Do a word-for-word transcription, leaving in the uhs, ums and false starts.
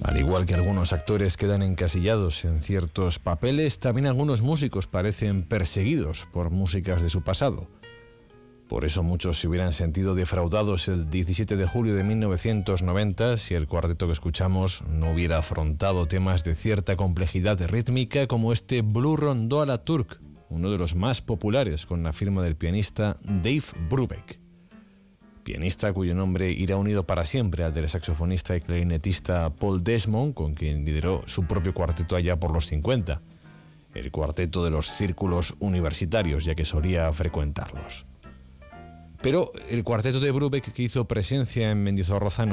Al igual que algunos actores quedan encasillados en ciertos papeles, también algunos músicos parecen perseguidos por músicas de su pasado. Por eso muchos se hubieran sentido defraudados el diecisiete de julio de mil novecientos noventa si el cuarteto que escuchamos no hubiera afrontado temas de cierta complejidad rítmica como este Blue Rondó a la Turk, uno de los más populares con la firma del pianista Dave Brubeck. Pianista cuyo nombre irá unido para siempre al del saxofonista y clarinetista Paul Desmond, con quien lideró su propio cuarteto allá por los cincuenta, el cuarteto de los círculos universitarios, ya que solía frecuentarlos. Pero el cuarteto de Brubeck, que hizo presencia en Mendizorroza,